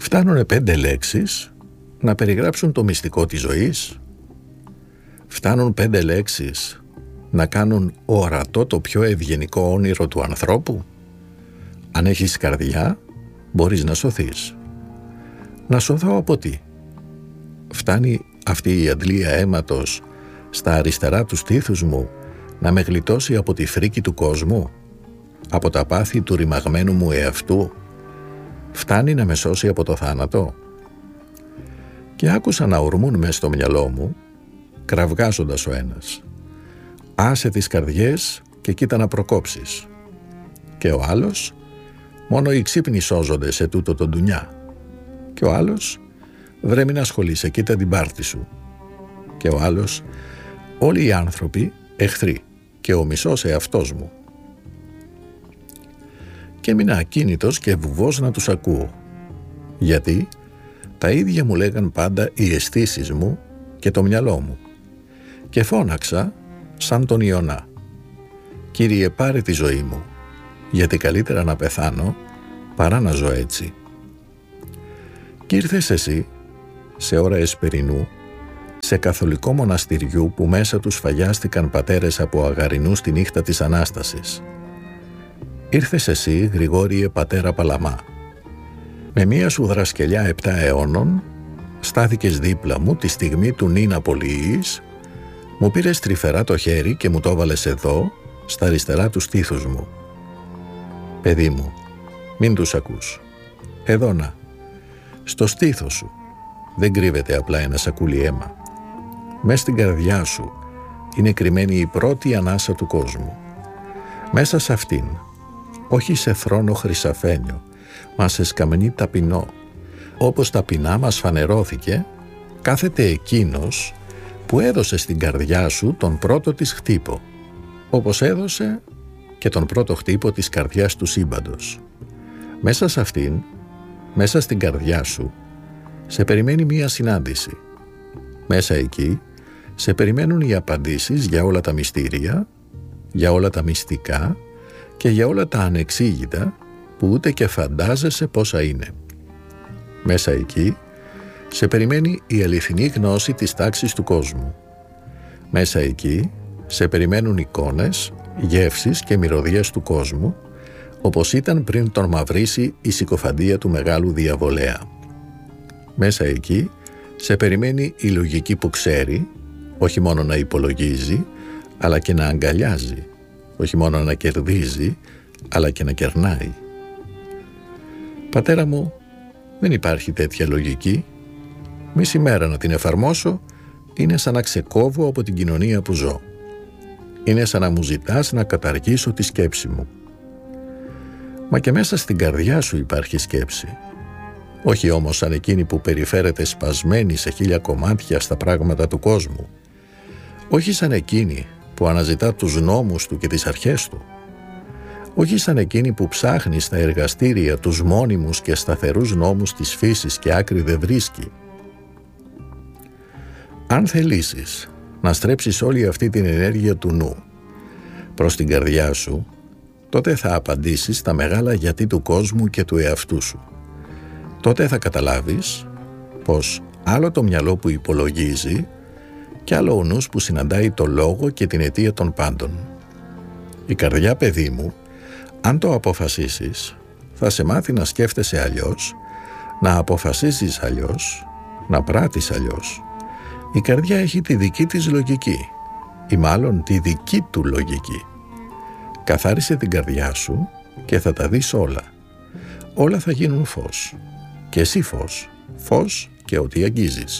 Φτάνουνε 5 λέξεις να περιγράψουν το μυστικό της ζωής. Φτάνουν 5 λέξεις να κάνουν ορατό το πιο ευγενικό όνειρο του ανθρώπου. Αν έχεις καρδιά, μπορείς να σωθείς. Να σωθώ από τι? Φτάνει αυτή η αντλία αίματος στα αριστερά του στήθους μου να με γλιτώσει από τη φρίκη του κόσμου, από τα πάθη του ρημαγμένου μου εαυτού? Φτάνει να με σώσει από το θάνατο? Και άκουσα να ουρμούν μες στο μυαλό μου, κραυγάζοντας ο ένας: άσε τις καρδιές και κοίτα να προκόψεις. Και ο άλλος: μόνο οι ξύπνοι σώζονται σε τούτο το ντουνιά. Και ο άλλος: βρε μην ασχολείσαι, κοίτα την πάρτη σου. Και ο άλλος: όλοι οι άνθρωποι εχθροί και ο μισός εαυτός μου. Και έμεινα ακίνητος και βουβός να τους ακούω, γιατί τα ίδια μου λέγαν πάντα οι αισθήσεις μου και το μυαλό μου. Και φώναξα σαν τον Ιωνά: Κύριε, πάρε τη ζωή μου, γιατί καλύτερα να πεθάνω παρά να ζω έτσι. Κι ήρθες εσύ σε ώρα εσπερινού, σε καθολικό μοναστηριού που μέσα τους φαγιάστηκαν πατέρες από αγαρινούς τη νύχτα της Ανάστασης. Ήρθες εσύ, Γρηγόριε πατέρα Παλαμά. Με μία σου δρασκελιά 7 αιώνων στάθηκες δίπλα μου τη στιγμή του νυν απολύης, μου πήρες τρυφερά το χέρι και μου το έβαλες εδώ, στα αριστερά του στήθους μου. Παιδί μου, μην τους ακούς. Εδώ να, στο στήθος σου, δεν κρύβεται απλά ένα σακούλι αίμα. Μες στην καρδιά σου είναι κρυμμένη η πρώτη ανάσα του κόσμου. Μέσα σε αυτήν, όχι σε θρόνο χρυσαφένιο, μα σε σκαμνή ταπεινό, όπως ταπεινά μας φανερώθηκε, κάθεται εκείνος που έδωσε στην καρδιά σου τον πρώτο της χτύπο, όπως έδωσε και τον πρώτο χτύπο της καρδιάς του σύμπαντος. Μέσα σε αυτήν, μέσα στην καρδιά σου, σε περιμένει μία συνάντηση. Μέσα εκεί σε περιμένουν οι απαντήσεις για όλα τα μυστήρια, για όλα τα μυστικά και για όλα τα ανεξήγητα που ούτε και φαντάζεσαι πόσα είναι. Μέσα εκεί σε περιμένει η αληθινή γνώση της τάξης του κόσμου. Μέσα εκεί σε περιμένουν εικόνες, γεύσεις και μυρωδιές του κόσμου, όπως ήταν πριν τον μαυρίσει η συκοφαντία του μεγάλου διαβολέα. Μέσα εκεί σε περιμένει η λογική που ξέρει, όχι μόνο να υπολογίζει, αλλά και να αγκαλιάζει, όχι μόνο να κερδίζει, αλλά και να κερνάει. Πατέρα μου, δεν υπάρχει τέτοια λογική. Μισή μέρα να την εφαρμόσω είναι σαν να ξεκόβω από την κοινωνία που ζω. Είναι σαν να μου ζητάς να καταργήσω τη σκέψη μου. Μα και μέσα στην καρδιά σου υπάρχει σκέψη. Όχι όμως σαν εκείνη που περιφέρεται σπασμένη σε 1000 κομμάτια στα πράγματα του κόσμου. Όχι σαν εκείνη που αναζητά τους νόμους του και τις αρχές του. Όχι σαν εκείνη που ψάχνει στα εργαστήρια τους μόνιμους και σταθερούς νόμους της φύσης και άκρη δεν βρίσκει. Αν θελήσεις να στρέψεις όλη αυτή την ενέργεια του νου προς την καρδιά σου, τότε θα απαντήσεις τα μεγάλα γιατί του κόσμου και του εαυτού σου. Τότε θα καταλάβεις πως άλλο το μυαλό που υπολογίζει και άλλο ο νους που συναντάει το λόγο και την αιτία των πάντων. Η καρδιά, παιδί μου, αν το αποφασίσεις, θα σε μάθει να σκέφτεσαι αλλιώς, να αποφασίσεις αλλιώς, να πράττεις αλλιώς. Η καρδιά έχει τη δική της λογική, ή μάλλον τη δική του λογική. Καθάρισε την καρδιά σου και θα τα δεις όλα. Όλα θα γίνουν φως. Και εσύ φως. Φως και ό,τι αγγίζεις.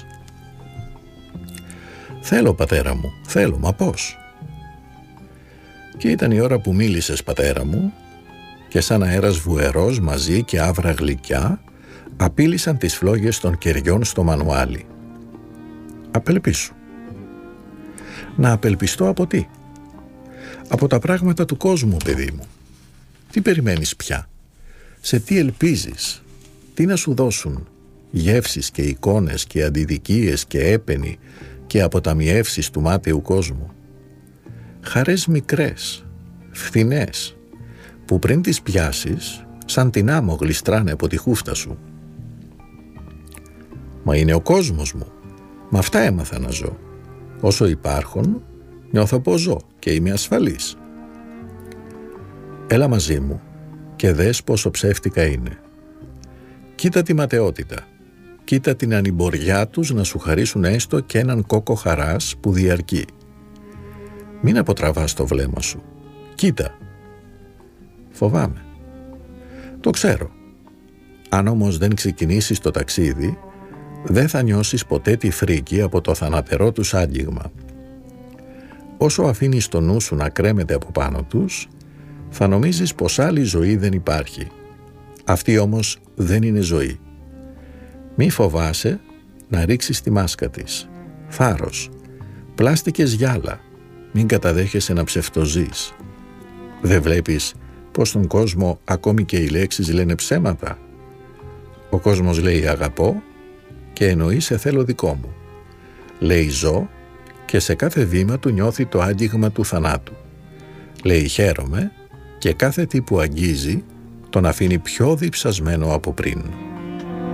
Θέλω, πατέρα μου, θέλω, μα πώς? Και ήταν η ώρα που μίλησες, πατέρα μου, και σαν αέρας βουερός μαζί και άβρα γλυκιά απείλησαν τις φλόγες των κεριών στο μανουάλι. Απελπίσου. Να απελπιστώ από τι? Από τα πράγματα του κόσμου, παιδί μου. Τι περιμένεις πια? Σε τι ελπίζεις? Τι να σου δώσουν? Γεύσεις και εικόνες και αντιδικίες και έπαινοι και αποταμιεύσεις του μάταιου κόσμου. Χαρές μικρές, φθηνές, που πριν τις πιάσεις σαν την άμμο γλιστράνε από τη χούφτα σου. Μα είναι ο κόσμος μου. Με αυτά έμαθα να ζω. Όσο υπάρχουν, νιώθω πως ζω και είμαι ασφαλής. Έλα μαζί μου και δες πόσο ψεύτικα είναι. Κοίτα τη ματαιότητα. Κοίτα την ανημποριά τους να σου χαρίσουν έστω και έναν κόκο χαράς που διαρκεί. Μην αποτραβάς το βλέμμα σου. Κοίτα. Φοβάμαι. Το ξέρω. Αν όμως δεν ξεκινήσεις το ταξίδι, δεν θα νιώσεις ποτέ τη φρίκη από το θανατερό τους άγγιγμα. Όσο αφήνεις το νου σου να κρέμεται από πάνω τους, θα νομίζεις πως άλλη ζωή δεν υπάρχει. Αυτή όμως δεν είναι ζωή. Μη φοβάσαι να ρίξεις τη μάσκα της. Θάρρος. Πλάστικες γυάλα. Μην καταδέχεσαι να ψευτοζείς. Δεν βλέπεις πως στον κόσμο ακόμη και οι λέξεις λένε ψέματα? Ο κόσμος λέει αγαπώ και εννοεί σε θέλω δικό μου. Λέει ζω και σε κάθε βήμα του νιώθει το άγγιγμα του θανάτου. Λέει χαίρομαι και κάθε τι που αγγίζει τον αφήνει πιο διψασμένο από πριν.